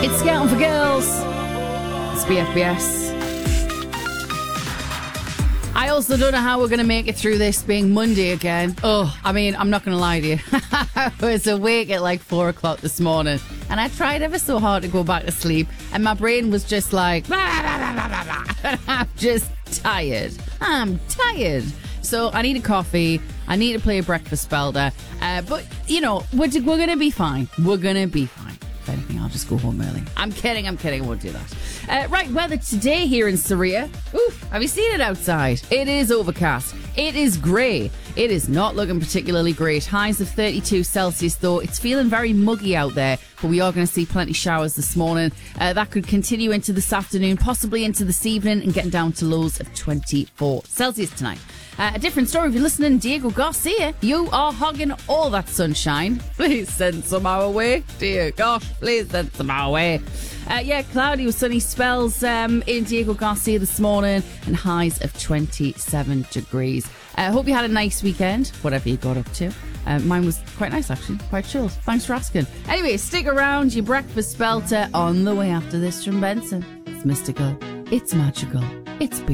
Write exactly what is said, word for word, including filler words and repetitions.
It's Scouting for Girls. It's B F B S. I also don't know how we're going to make it through this being Monday again. Oh, I mean, I'm not going to lie to you. I was awake at like four o'clock this morning and I tried ever so hard to go back to sleep and my brain was just like, blah, blah, blah, blah, blah. I'm just tired. I'm tired. So I need a coffee. I need to play a breakfast belter. Uh, but, you know, we're, we're going to be fine. We're going to be fine. If anything, I'll just go home early. I'm kidding, I'm kidding, I won't do that. Uh, right, weather today here in Surrey. Oof, have you seen it outside? It is overcast. It is grey. It is not looking particularly great. Highs of thirty-two Celsius, though. It's feeling very muggy out there, but we are going to see plenty of showers this morning. Uh, that could continue into this afternoon, possibly into this evening, and getting down to lows of twenty-four Celsius tonight. Uh, a different story if you're listening, Diego Garcia. You are hogging all that sunshine. Please send some our way. Dear gosh, please send some our way. Uh, yeah, cloudy with sunny spells um, in Diego Garcia this morning and highs of twenty-seven degrees. I uh, hope you had a nice weekend, whatever you got up to. Uh, mine was quite nice, actually. Quite chilled. Thanks for asking. Anyway, stick around. Your breakfast belter on the way after this from Benson. It's mystical. It's magical. It's beautiful.